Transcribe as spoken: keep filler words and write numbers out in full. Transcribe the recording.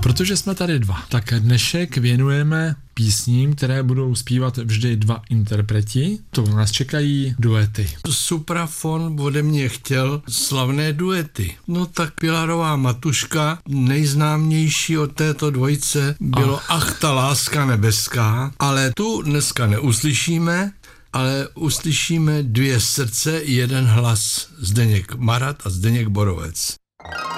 Protože jsme tady dva, tak dnešek věnujeme písním, které budou zpívat vždy dva interpreti. To nás čekají duety. Suprafon ode mě chtěl slavné duety. No tak Pilarová Matuška, nejznámější od této dvojice bylo Ach, Ach ta láska nebeská, ale tu dneska neuslyšíme, ale uslyšíme Dvě srdce, jeden hlas, Zdeněk Marat a Zdeněk Borovec.